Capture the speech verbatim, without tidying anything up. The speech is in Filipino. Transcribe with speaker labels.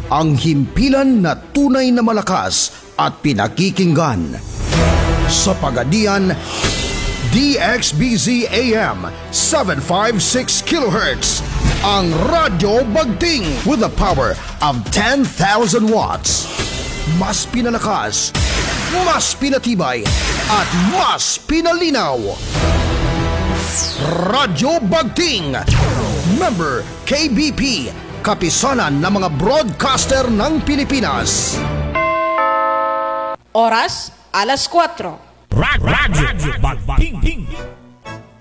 Speaker 1: ang himpilan na tunay na malakas at pinakikinggan. Sa Pagadian, D X B Z A M seven fifty-six kilohertz, ang Radyo Bagting with the power of ten thousand watts. Mas pinalakas, mas pinatibay, at mas pinalinaw. Radyo Bagting, member K B P, kapisanan ng mga broadcaster ng Pilipinas.
Speaker 2: Oras, alas kwatro.
Speaker 3: Radyo Bagting.